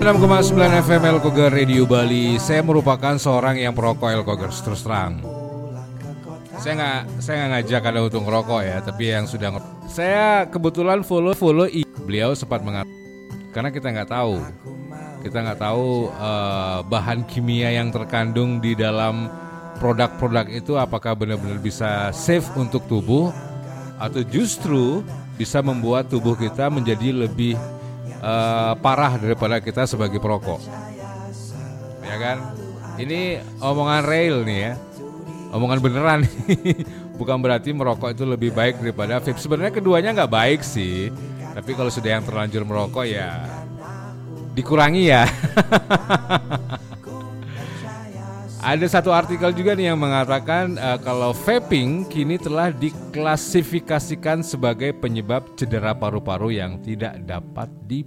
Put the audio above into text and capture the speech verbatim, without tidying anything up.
enam koma sembilan F M Elkoger Radio Bali. Saya merupakan seorang yang perokok Elkoger, terus terang. Saya nggak saya nggak ngajak Anda untuk ngerokok ya, tapi yang sudah ngerokok. Saya kebetulan follow follow i. Beliau sempat mengatakan karena kita nggak tahu, kita nggak tahu uh, bahan kimia yang terkandung di dalam produk-produk itu apakah benar-benar bisa safe untuk tubuh atau justru bisa membuat tubuh kita menjadi lebih Uh, parah daripada kita sebagai perokok, ya kan? Ini omongan real nih ya, omongan beneran. Bukan berarti merokok itu lebih baik daripada vape. Sebenarnya keduanya nggak baik sih, tapi kalau sudah yang terlanjur merokok ya dikurangi ya. Ada satu artikel juga nih yang mengatakan uh, kalau vaping kini telah diklasifikasikan sebagai penyebab cedera paru-paru yang tidak dapat di